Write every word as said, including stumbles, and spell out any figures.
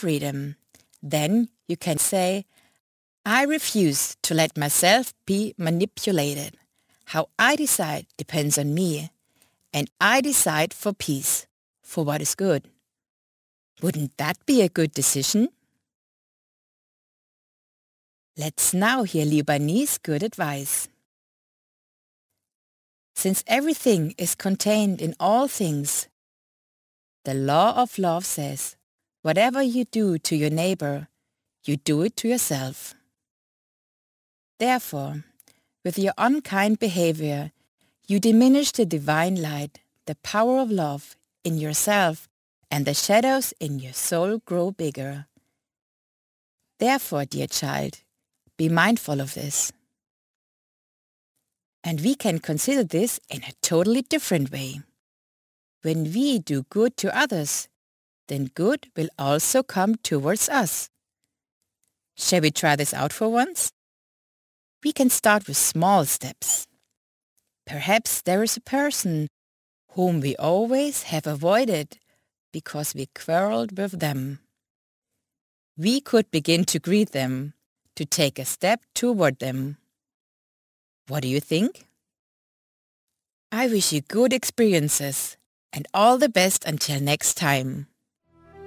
freedom. Then you can say, I refuse to let myself be manipulated. How I decide depends on me, and I decide for peace, for what is good. Wouldn't that be a good decision? Let's now hear Liu Ban's good advice. Since everything is contained in all things, the law of love says, whatever you do to your neighbor, you do it to yourself. Therefore, with your unkind behavior, you diminish the divine light, the power of love in yourself, and the shadows in your soul grow bigger. Therefore, dear child, be mindful of this. And we can consider this in a totally different way. When we do good to others, then good will also come towards us. Shall we try this out for once? We can start with small steps. Perhaps there is a person whom we always have avoided because we quarreled with them. We could begin to greet them, to take a step toward them. What do you think? I wish you good experiences and all the best until next time.